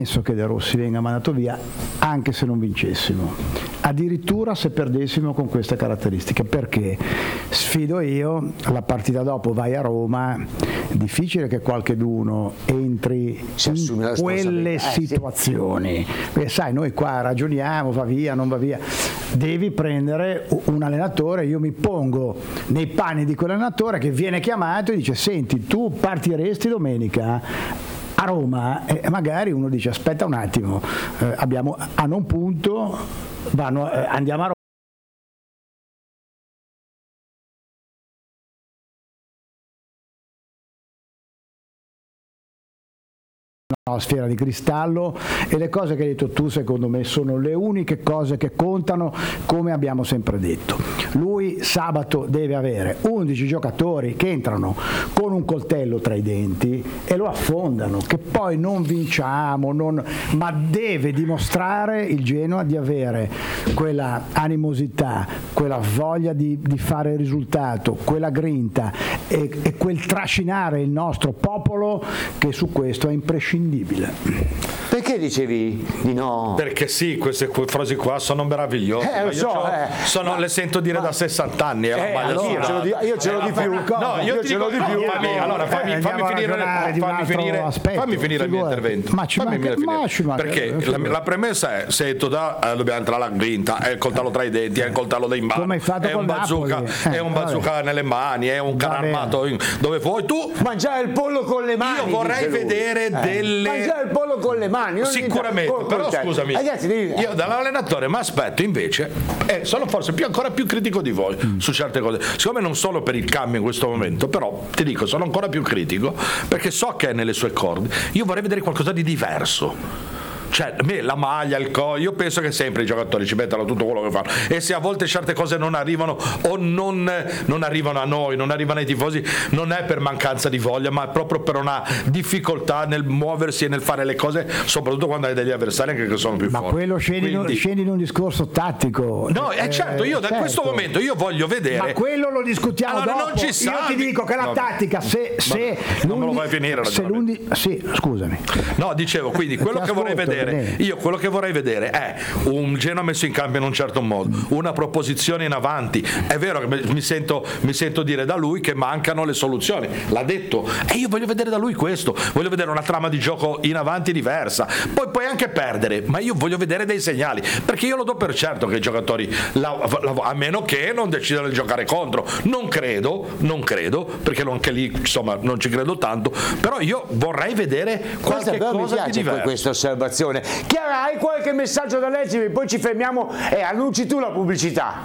Penso che De Rossi venga mandato via anche se non vincessimo, addirittura se perdessimo con queste caratteristiche, perché sfido io, la partita dopo vai a Roma, è difficile che qualcheduno entri in quelle situazioni, perché sai, noi qua ragioniamo, va via, non va via, devi prendere un allenatore, io mi pongo nei panni di quell'allenatore che viene chiamato e dice: senti, tu partiresti domenica a Roma, e magari uno dice: aspetta un attimo, hanno un punto, andiamo a Roma. Sfera di cristallo, e le cose che hai detto tu secondo me sono le uniche cose che contano, come abbiamo sempre detto. Lui sabato deve avere 11 giocatori che entrano con un coltello tra i denti e lo affondano, che poi non vinciamo, ma deve dimostrare il Genoa di avere quella animosità, quella voglia di fare il risultato, quella grinta e quel trascinare il nostro popolo, che su questo è imprescindibile. Perché dicevi di no? Perché sì, queste frasi qua sono meravigliose. Le sento dire da 60 anni. Io ce l'ho di più. No, io ce l'ho di più. Allora fammi finire il mio intervento. Perché la premessa è: se dobbiamo entrare alla grinta, è il coltello tra i denti, è il coltello dei mani, è un bazooka nelle mani, è un carro armato dove vuoi tu. Mangiare il pollo con le mani. Io vorrei vedere delle. Mangiare il pollo con le mani. Sicuramente, però scusami, io dall'allenatore mi aspetto invece, sono forse ancora più critico di voi su certe cose, siccome non solo per il cambio in questo momento, però ti dico, sono ancora più critico perché so che è nelle sue corde. Io vorrei vedere qualcosa di diverso. Cioè, la maglia, il collo, io penso che sempre i giocatori ci mettano tutto quello che fanno, e se a volte certe cose non arrivano o non arrivano a noi, non arrivano ai tifosi, non è per mancanza di voglia, ma è proprio per una difficoltà nel muoversi e nel fare le cose, soprattutto quando hai degli avversari anche che sono più forti. Ma quello scendi in un discorso tattico. No, certo, io da questo momento io voglio vedere. Ma quello lo discutiamo dopo. Non ci sa. Io ti dico che la tattica, se non me lo fai finire. Sì, scusami. No, dicevo, quindi quello che vorrei vedere. Io quello che vorrei vedere è un Genoa messo in campo in un certo modo, una proposizione in avanti. È vero che mi sento dire da lui che mancano le soluzioni, l'ha detto, e io voglio vedere da lui questo, voglio vedere una trama di gioco in avanti diversa. Poi puoi anche perdere, ma io voglio vedere dei segnali, perché io lo do per certo che i giocatori a meno che non decidano di giocare contro. Non credo, perché anche lì insomma non ci credo tanto, però io vorrei vedere qualche cosa di diverso. Questa osservazione. Chiara, hai qualche messaggio da leggermi? Poi ci fermiamo e annunci tu la pubblicità.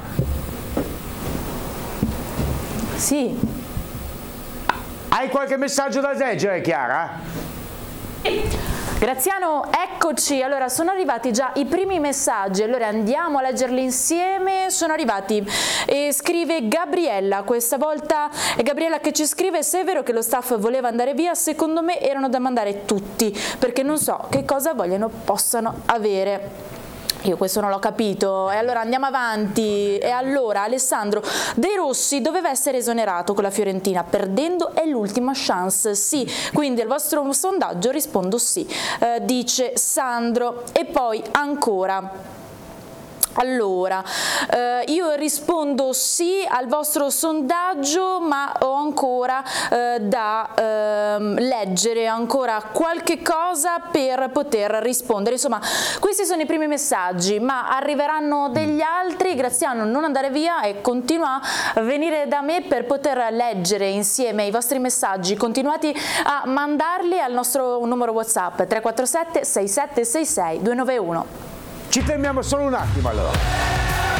Sì. Hai qualche messaggio da leggere, Chiara? Graziano, eccoci. Allora, sono arrivati già i primi messaggi, allora andiamo a leggerli insieme. Sono arrivati, scrive Gabriella, questa volta è Gabriella che ci scrive: se è vero che lo staff voleva andare via, secondo me erano da mandare tutti, perché non so che cosa possano avere. Io questo non l'ho capito. E allora andiamo avanti. E allora Alessandro: De Rossi doveva essere esonerato con la Fiorentina, perdendo è l'ultima chance. Sì, quindi al vostro sondaggio rispondo sì, dice Sandro. E poi ancora, allora, io rispondo sì al vostro sondaggio, ma ho ancora da leggere ancora qualche cosa per poter rispondere. Insomma, questi sono i primi messaggi, ma arriveranno degli altri. Graziano, non andare via e continua a venire da me per poter leggere insieme i vostri messaggi. Continuate a mandarli al nostro numero WhatsApp 347 6766 291. Ci fermiamo solo un attimo allora.